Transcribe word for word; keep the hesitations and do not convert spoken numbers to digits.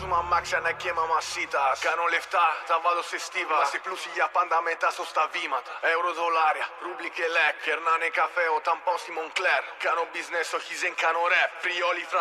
Βγάζουμε αμάξια να και μαμασίτας. Κάνω λεφτά, τα βάλω σε στίβα. Είμαστε πλούσιοι για πάντα μετά στο στα βήματα. Ευρώ, δολάρια, ρούμπλι και λεκ. Κερνάνε καφέ όταν πάω στη Moncler. Κάνω business, όχι δεν κάνω rap. Φριόλι,